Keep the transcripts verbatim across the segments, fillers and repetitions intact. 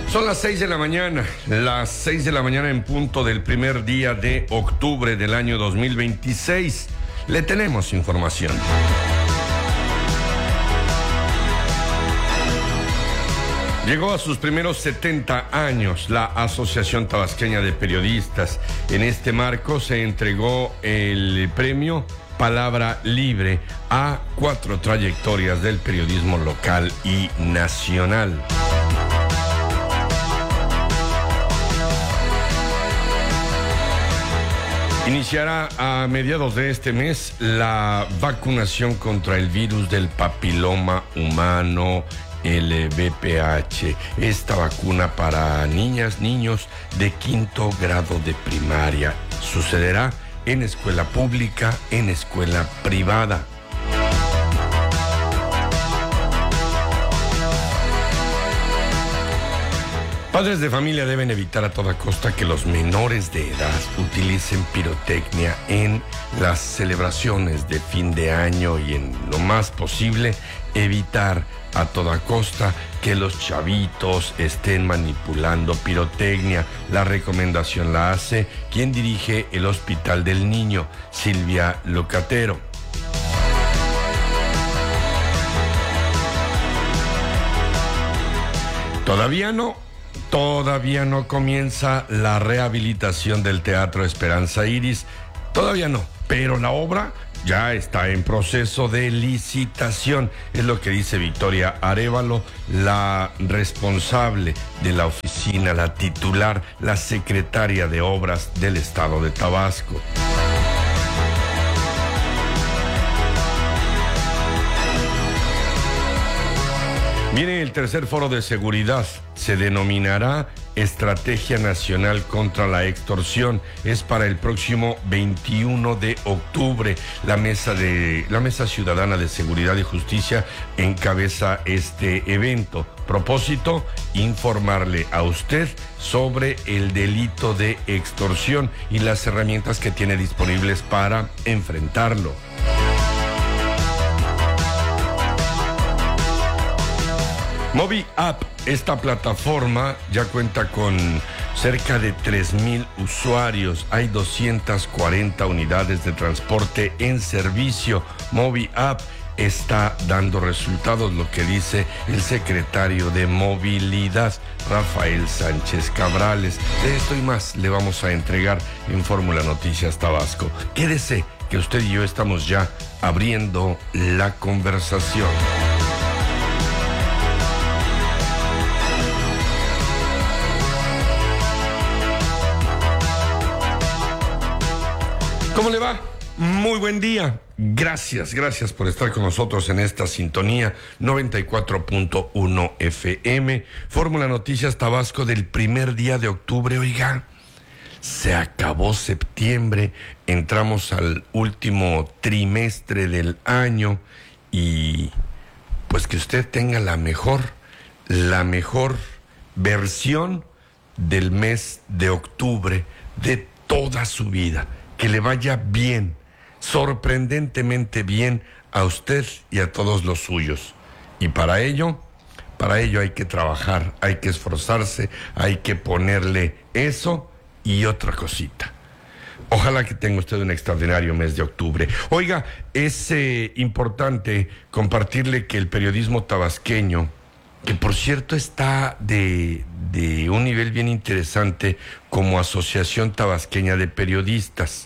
Son las seis de la mañana, las seis de la mañana en punto del primer día de octubre del año dos mil veintiséis. Le tenemos información. Llegó a sus primeros setenta años la Asociación Tabasqueña de Periodistas. En este marco se entregó el premio Palabra Libre a cuatro trayectorias del periodismo local y nacional. Iniciará a mediados de este mes la vacunación contra el virus del papiloma humano, el V P H. Esta vacuna para niñas, niños de quinto grado de primaria. Sucederá en escuela pública, en escuela privada. Padres de familia deben evitar a toda costa que los menores de edad utilicen pirotecnia en las celebraciones de fin de año y en lo más posible evitar a toda costa que los chavitos estén manipulando pirotecnia. La recomendación la hace quien dirige el Hospital del Niño, Silvia Locatero. Todavía no. Todavía no comienza la rehabilitación del Teatro Esperanza Iris. Todavía no, pero la obra ya está en proceso de licitación. Es lo que dice Victoria Arévalo, la responsable de la oficina, la titular, la secretaria de Obras del Estado de Tabasco. Viene el tercer foro de seguridad, se denominará Estrategia Nacional contra la Extorsión. Es para el próximo veintiuno de octubre. La mesa de la Mesa Ciudadana de Seguridad y Justicia encabeza este evento. Propósito, informarle a usted sobre el delito de extorsión y las herramientas que tiene disponibles para enfrentarlo. Mobi App, esta plataforma ya cuenta con cerca de tres mil usuarios. Hay doscientas cuarenta unidades de transporte en servicio. Mobi App está dando resultados, lo que dice el secretario de Movilidad, Rafael Sánchez Cabrales. De esto y más le vamos a entregar en Fórmula Noticias Tabasco. Quédese, que usted y yo estamos ya abriendo la conversación. ¿Cómo le va? Muy buen día. Gracias, gracias por estar con nosotros en esta sintonía noventa y cuatro punto uno F M. Fórmula Noticias Tabasco del primer día de octubre. Oiga, se acabó septiembre, entramos al último trimestre del año y pues que usted tenga la mejor, la mejor versión del mes de octubre de toda su vida. Que le vaya bien, sorprendentemente bien a usted y a todos los suyos. Y para ello, para ello hay que trabajar, hay que esforzarse, hay que ponerle eso y otra cosita. Ojalá que tenga usted un extraordinario mes de octubre. Oiga, es eh, importante compartirle que el periodismo tabasqueño, que por cierto está de, de un nivel bien interesante como Asociación Tabasqueña de Periodistas,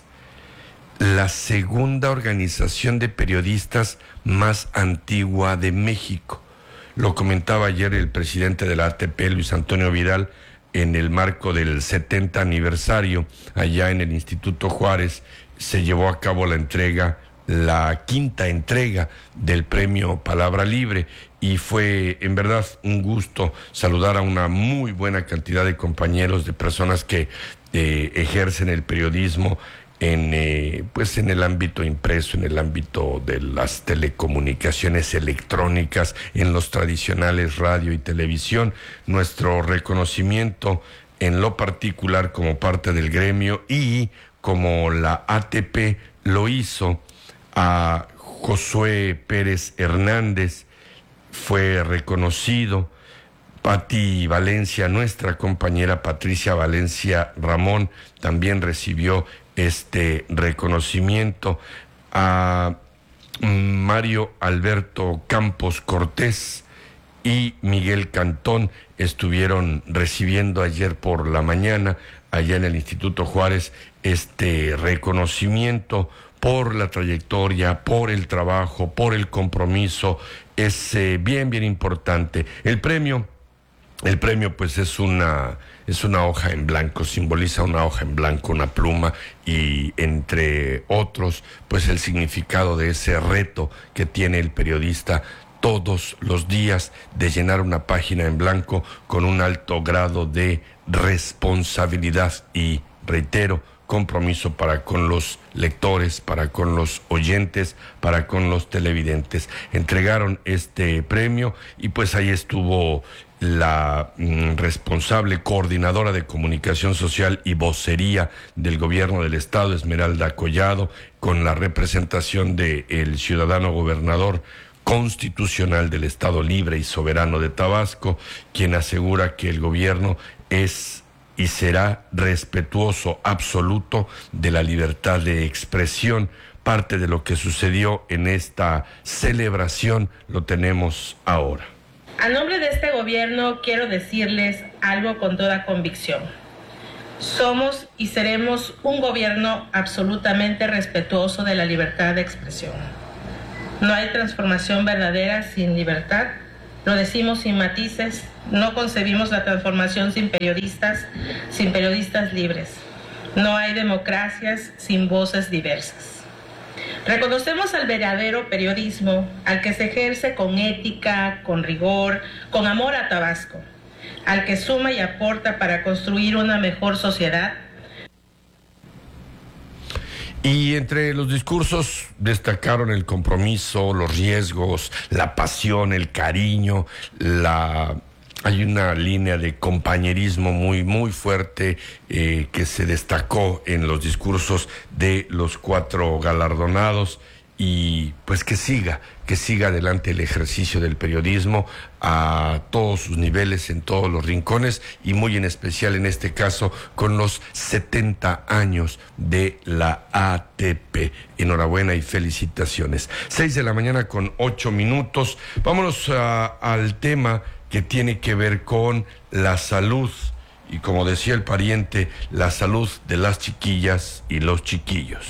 la segunda organización de periodistas más antigua de México. Lo comentaba ayer el presidente de la A T P, Luis Antonio Vidal, en el marco del setenta aniversario, allá en el Instituto Juárez, se llevó a cabo la entrega, la quinta entrega del premio Palabra Libre, y fue en verdad un gusto saludar a una muy buena cantidad de compañeros, de personas que eh, ejercen el periodismo en eh, pues en el ámbito impreso, en el ámbito de las telecomunicaciones electrónicas, en los tradicionales radio y televisión. Nuestro reconocimiento en lo particular como parte del gremio y como la A T P lo hizo a Josué Pérez Hernández, fue reconocido Pati Valencia, nuestra compañera Patricia Valencia Ramón, también recibió este reconocimiento. A Mario Alberto Campos Cortés y Miguel Cantón estuvieron recibiendo ayer por la mañana, allá en el Instituto Juárez, este reconocimiento por la trayectoria, por el trabajo, por el compromiso. Es eh, bien, bien importante. El premio, el premio pues es una, es una hoja en blanco, simboliza una hoja en blanco, una pluma, y entre otros, pues el significado de ese reto que tiene el periodista todos los días de llenar una página en blanco con un alto grado de responsabilidad y, reitero, compromiso para con los lectores, para con los oyentes, para con los televidentes. Entregaron este premio y pues ahí estuvo la mm, responsable coordinadora de comunicación social y vocería del gobierno del estado, Esmeralda Collado, con la representación del ciudadano gobernador constitucional del Estado Libre y Soberano de Tabasco, quien asegura que el gobierno es y será respetuoso absoluto de la libertad de expresión. Parte de lo que sucedió en esta celebración lo tenemos ahora. A nombre de este gobierno quiero decirles algo con toda convicción. Somos y seremos un gobierno absolutamente respetuoso de la libertad de expresión. No hay transformación verdadera sin libertad. Lo decimos sin matices. No concebimos la transformación sin periodistas, sin periodistas libres. No hay democracias sin voces diversas. Reconocemos al verdadero periodismo, al que se ejerce con ética, con rigor, con amor a Tabasco, al que suma y aporta para construir una mejor sociedad. Y entre los discursos destacaron el compromiso, los riesgos, la pasión, el cariño, la... Hay una línea de compañerismo muy, muy fuerte eh, que se destacó en los discursos de los cuatro galardonados, y pues que siga, que siga adelante el ejercicio del periodismo a todos sus niveles, en todos los rincones, y muy en especial en este caso con los setenta años de la A T P. Enhorabuena y felicitaciones. Seis de la mañana con ocho minutos. Vámonos a, al tema que tiene que ver con la salud y, como decía el pariente, la salud de las chiquillas y los chiquillos.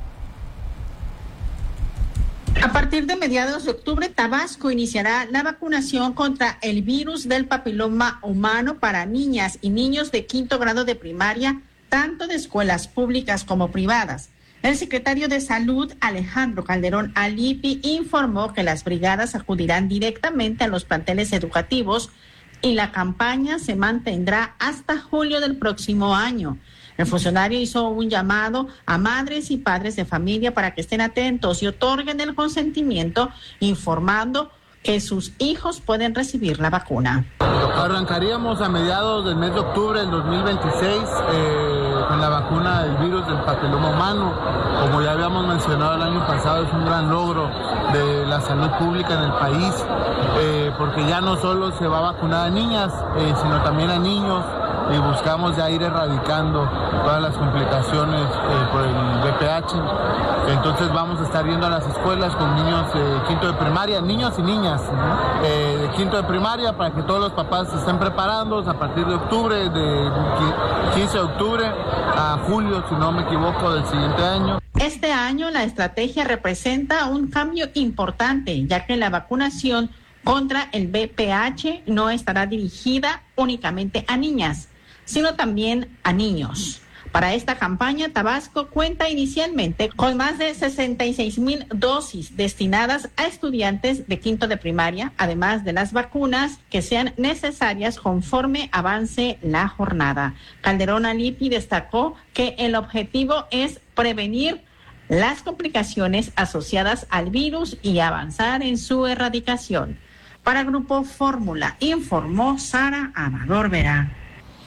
A partir de mediados de octubre, Tabasco iniciará la vacunación contra el virus del papiloma humano para niñas y niños de quinto grado de primaria, tanto de escuelas públicas como privadas. El secretario de Salud, Alejandro Calderón Alipi, informó que las brigadas acudirán directamente a los planteles educativos y la campaña se mantendrá hasta julio del próximo año. El funcionario hizo un llamado a madres y padres de familia para que estén atentos y otorguen el consentimiento, informando que sus hijos pueden recibir la vacuna. Arrancaríamos a mediados del mes de octubre del dos mil veintiséis eh, con la vacuna del virus del papiloma humano. Como ya habíamos mencionado el año pasado, es un gran logro de la salud pública en el país, eh, porque ya no solo se va a vacunar a niñas, eh, sino también a niños, y buscamos ya ir erradicando todas las complicaciones eh, por el V P H. Entonces vamos a estar yendo a las escuelas con niños de eh, quinto de primaria, niños y niñas eh, de quinto de primaria, para que todos los papás se estén preparando a partir de octubre, de quince de octubre a julio, si no me equivoco, del siguiente año. Este año la estrategia representa un cambio importante, ya que la vacunación contra el V P H no estará dirigida únicamente a niñas, sino también a niños. Para esta campaña, Tabasco cuenta inicialmente con más de sesenta y seis mil dosis destinadas a estudiantes de quinto de primaria, además de las vacunas que sean necesarias conforme avance la jornada. Calderón Alipi destacó que el objetivo es prevenir las complicaciones asociadas al virus y avanzar en su erradicación. Para Grupo Fórmula, informó Sara Amador Verá.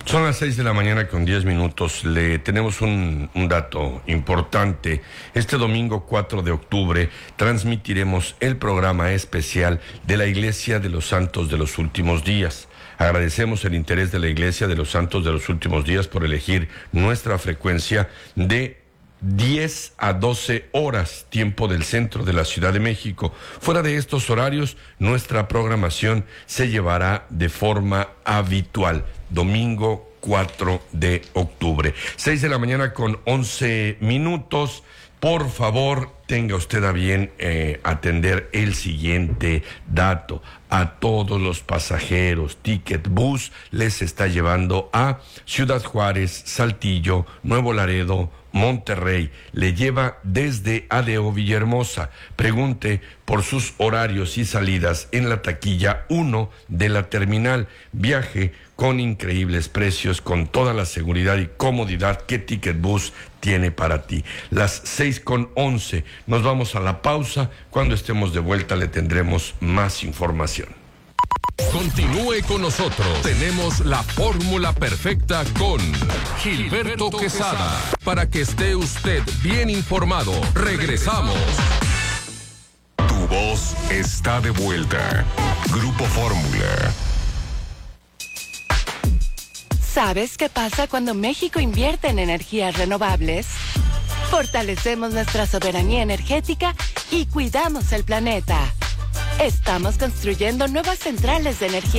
Son las seis de la mañana con diez minutos. Le tenemos un, un dato importante. Este domingo cuatro de octubre transmitiremos el programa especial de la Iglesia de los Santos de los Últimos Días. Agradecemos el interés de la Iglesia de los Santos de los Últimos Días por elegir nuestra frecuencia de diez a doce horas, tiempo del centro de la Ciudad de México. Fuera de estos horarios, nuestra programación se llevará de forma habitual. Domingo cuatro de octubre. seis de la mañana con once minutos. Por favor, tenga usted a bien eh, atender el siguiente dato. A todos los pasajeros, Ticket Bus les está llevando a Ciudad Juárez, Saltillo, Nuevo Laredo, Monterrey. Le lleva desde Adeo Villahermosa. Pregunte por sus horarios y salidas en la taquilla uno de la terminal. Viaje con increíbles precios, con toda la seguridad y comodidad que Ticket Bus tiene para ti. Las seis con once. Nos vamos a la pausa. Cuando estemos de vuelta le tendremos más información. Continúe con nosotros. Tenemos la fórmula perfecta con Gilberto Quesada. Para que esté usted bien informado. Regresamos. Tu voz está de vuelta. Grupo Fórmula. ¿Sabes qué pasa cuando México invierte en energías renovables? Fortalecemos nuestra soberanía energética y cuidamos el planeta. Estamos construyendo nuevas centrales de energía